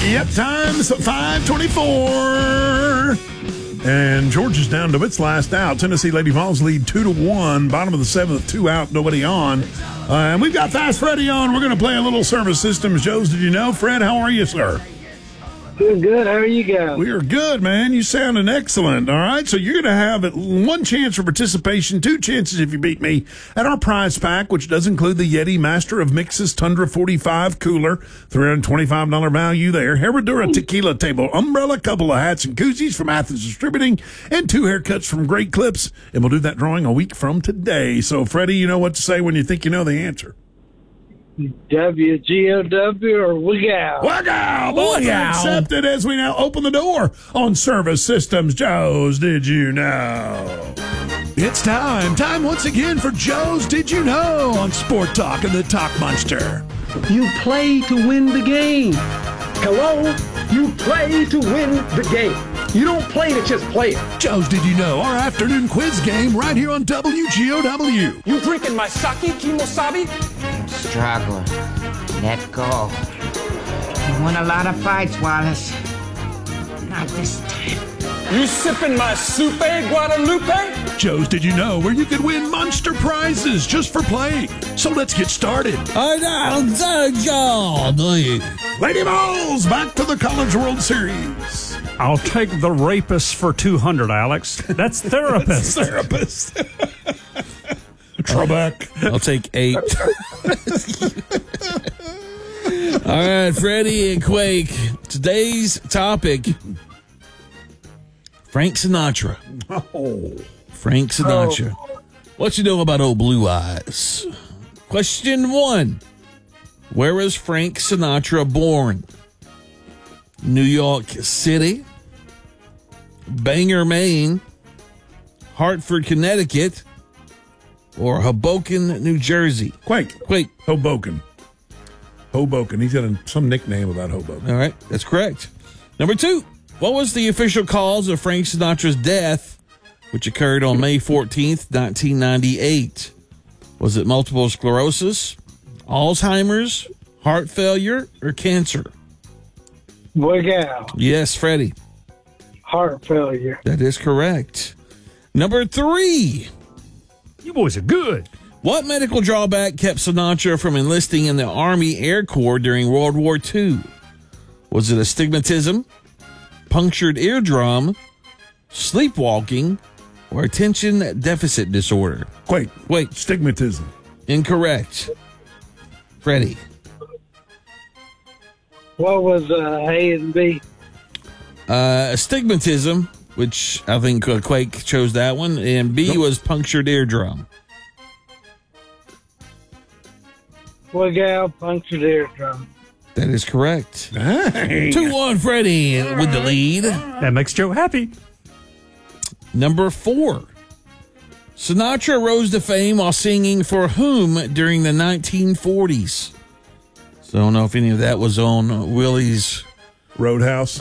Yep, time's 5:24. And Georgia's down to its last out. Tennessee Lady Vols lead 2-1. Bottom of the seventh, 2 out, nobody on. And we've got Fast Freddy on. We're going to play a little Service Systems. Joe's, did you know? Fred, how are you, sir? Doing good. How are you guys? We are good, man. You sounding excellent. All right. So you're going to have one chance for participation, 2 chances if you beat me at our prize pack, which does include the Yeti Master of Mixes Tundra 45 cooler, $325 value there. Herradura tequila table umbrella, couple of hats and koozies from Athens Distributing, and 2 haircuts from Great Clips. And we'll do that drawing a week from today. So, Freddie, you know what to say when you think you know the answer. WGOW or WGOW? WGOW! Both are accepted as we now open the door on Service Systems. Joe's Did You Know? It's time once again for Joe's Did You Know on Sport Talk and the Talk Monster. You play to win the game. Hello? You play to win the game. You don't play to just play it. Joe's Did You Know, our afternoon quiz game right here on WGOW. You drinking my sake, Kimosabi? Struggle. Let go. You won a lot of fights, Wallace. Not this time. You sipping my soupe, Guadalupe? Joe's Did You Know, where you could win monster prizes just for playing. So let's get started. Lady Vols, back to the College World Series. I'll take the rapist for 200, Alex. That's therapist. Therapist. Trebek. I'll take 8. All right, Freddie and Quake. Today's topic, Frank Sinatra. Oh. Frank Sinatra. What you know about old Blue Eyes? Question 1. Where was Frank Sinatra born? New York City, Bangor, Maine, Hartford, Connecticut, or Hoboken, New Jersey? Quake. Hoboken. He's got some nickname about Hoboken. All right, that's correct. Number 2. What was the official cause of Frank Sinatra's death, which occurred on May 14th, 1998? Was it multiple sclerosis, Alzheimer's, heart failure, or cancer? WGOW. Yes, Freddie. Heart failure. That is correct. Number 3. You boys are good. What medical drawback kept Sinatra from enlisting in the Army Air Corps during World War II? Was it astigmatism, punctured eardrum, sleepwalking, or attention deficit disorder? Wait. Stigmatism. Incorrect. Freddie. What was A and B? Astigmatism, which I think Quake chose that one, and B was punctured eardrum. WGOW, punctured eardrum. That is correct. Dang. 2-1, Freddie with the lead. That makes Joe happy. Number 4. Sinatra rose to fame while singing for whom during the 1940s? So I don't know if any of that was on Willie's Roadhouse.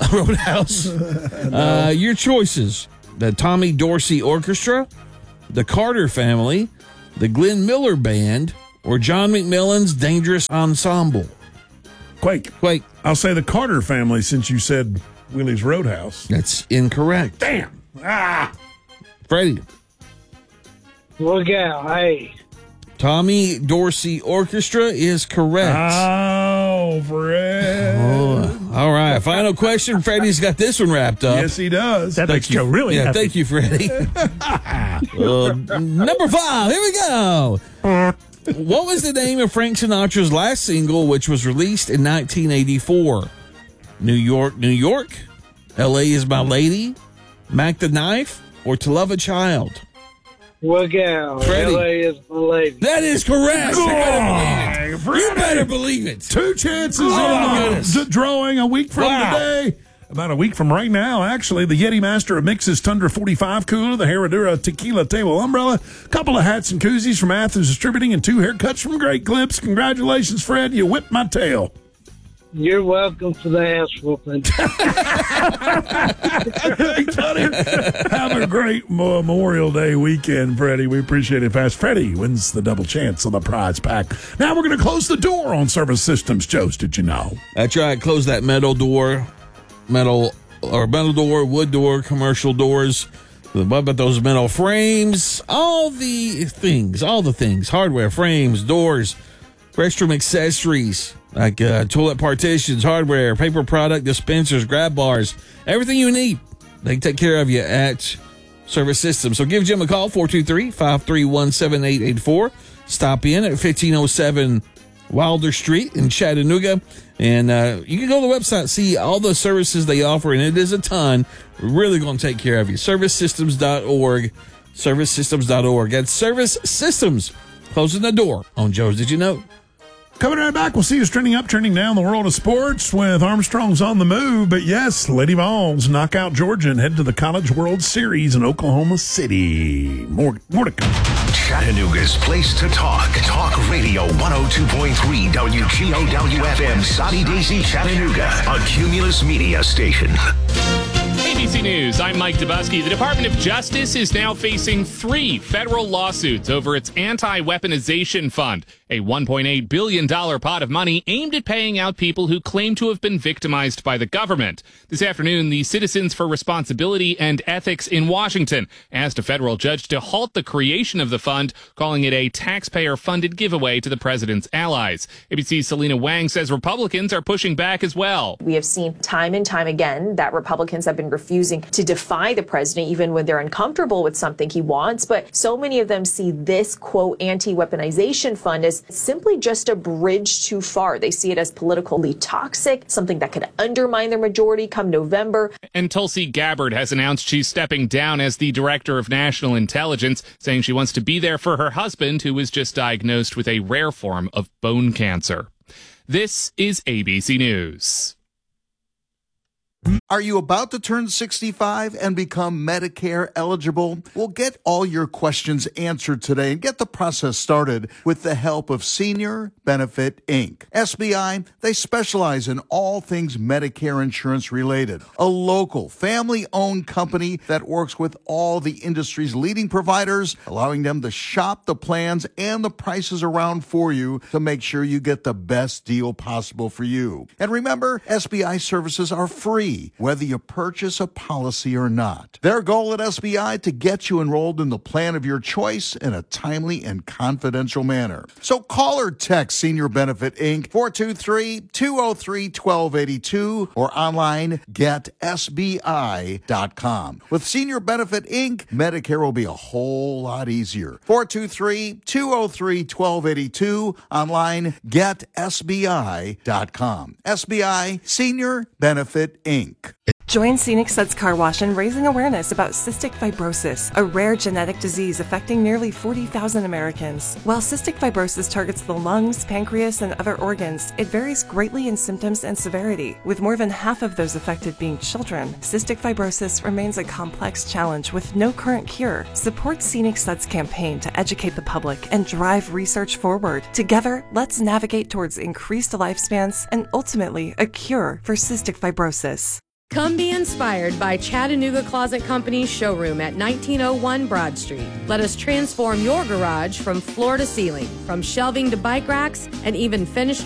Your choices: the Tommy Dorsey Orchestra, the Carter Family, the Glenn Miller Band, or John McMillan's Dangerous Ensemble. Quake. I'll say the Carter Family since you said Willie's Roadhouse. That's incorrect. Damn. Freddie. WGOW, hey. Tommy Dorsey Orchestra is correct. Oh, Fred. All right. Final question. Freddie's got this one wrapped up. Yes, he does. That makes Joe really happy. Thank you, Freddie. Number 5. Here we go. What was the name of Frank Sinatra's last single, which was released in 1984? New York, New York, L.A. is my lady, Mac the Knife, or To Love a Child? WGOW, Freddie. L.A. is my lady. That is correct. You better believe it. 2 chances in goodness. the drawing a week from today. About a week from right now, actually, the Yeti Master of Mixes Tundra 45 cooler, the Herradura tequila table umbrella, couple of hats and koozies from Athens Distributing, and 2 haircuts from Great Clips. Congratulations, Fred. You whipped my tail. You're welcome for the ass whooping. Thanks, buddy. Have a great Memorial Day weekend, Freddie. We appreciate it. Fast Freddie wins the double chance on the prize pack. Now we're going to close the door on Service Systems. Jost, did you know? That's right. Close that metal door, wood door, commercial doors. What about those metal frames? All the things. Hardware, frames, doors, restroom accessories, like toilet partitions, hardware, paper product dispensers, grab bars, everything you need. They can take care of you at Service Systems. So give Jim a call, 423-531-7884. Stop in at 1507 Wilder Street in Chattanooga. And you can go to the website, see all the services they offer, and it is a ton. We're really going to take care of you. ServiceSystems.org. ServiceSystems.org. That's Service Systems. Closing the door on Joe's Did You Know? Coming right back, we'll see us trending up, trending down the world of sports with Armstrong's on the move. But yes, Lady Vols knock out Georgia and head to the College World Series in Oklahoma City. More to come. Chattanooga's place to talk. Talk Radio 102.3 WGOW-FM, Soddy Daisy, Chattanooga, a Cumulus Media station. ABC News, I'm Mike Dubusky. The Department of Justice is now facing 3 federal lawsuits over its anti-weaponization fund, a $1.8 billion pot of money aimed at paying out people who claim to have been victimized by the government. This afternoon, the Citizens for Responsibility and Ethics in Washington asked a federal judge to halt the creation of the fund, calling it a taxpayer-funded giveaway to the president's allies. ABC's Selena Wang says Republicans are pushing back as well. We have seen time and time again that Republicans have been refusing to defy the president even when they're uncomfortable with something he wants. But so many of them see this, quote, anti-weaponization fund as simply just a bridge too far. They see it as politically toxic, something that could undermine their majority come November. And Tulsi Gabbard has announced she's stepping down as the director of national intelligence, saying she wants to be there for her husband, who was just diagnosed with a rare form of bone cancer. This is ABC News. Are you about to turn 65 and become Medicare eligible? Well, get all your questions answered today and get the process started with the help of Senior Benefit Inc. SBI, they specialize in all things Medicare insurance related. A local, family-owned company that works with all the industry's leading providers, allowing them to shop the plans and the prices around for you to make sure you get the best deal possible for you. And remember, SBI services are free, whether you purchase a policy or not. Their goal at SBI to get you enrolled in the plan of your choice in a timely and confidential manner. So call or text Senior Benefit Inc. 423-203-1282 or online getsbi.com. With Senior Benefit Inc., Medicare will be a whole lot easier. 423-203-1282, online getsbi.com. SBI Senior Benefit Inc. Join Scenic Suds Car Wash in raising awareness about cystic fibrosis, a rare genetic disease affecting nearly 40,000 Americans. While cystic fibrosis targets the lungs, pancreas, and other organs, it varies greatly in symptoms and severity. With more than half of those affected being children, cystic fibrosis remains a complex challenge with no current cure. Support Scenic Suds' campaign to educate the public and drive research forward. Together, let's navigate towards increased lifespans and ultimately a cure for cystic fibrosis. Come be inspired by Chattanooga Closet Company's showroom at 1901 Broad Street. Let us transform your garage from floor to ceiling, from shelving to bike racks, and even finished